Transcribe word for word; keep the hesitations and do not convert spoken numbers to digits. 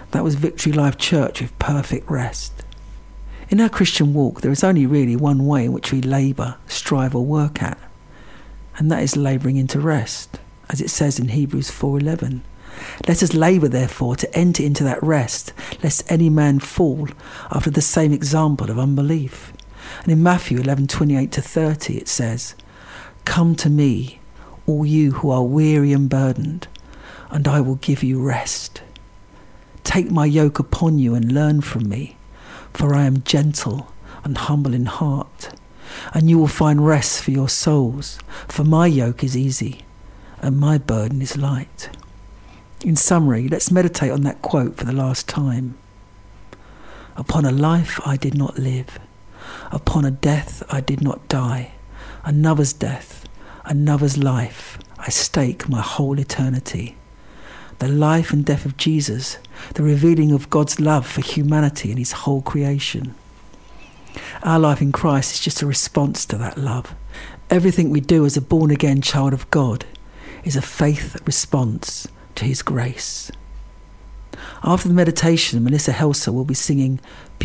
That was Victory Life Church with Perfect Rest. In our Christian walk, there is only really one way in which we labour, strive or work at, and that is labouring into rest, as it says in Hebrews four eleven. Let us labour, therefore, to enter into that rest, lest any man fall after the same example of unbelief. And in Matthew eleven twenty-eight to thirty it says, Come to me, all you who are weary and burdened, and I will give you rest. Take my yoke upon you and learn from me, for I am gentle and humble in heart, and you will find rest for your souls, for my yoke is easy and my burden is light. In summary, let's meditate on that quote for the last time. Upon a life I did not live, upon a death I did not die, another's death, another's life, I stake my whole eternity. The life and death of Jesus, the revealing of God's love for humanity and his whole creation. Our life in Christ is just a response to that love. Everything we do as a born-again child of God is a faith response to his grace. After the meditation, Melissa Helser will be singing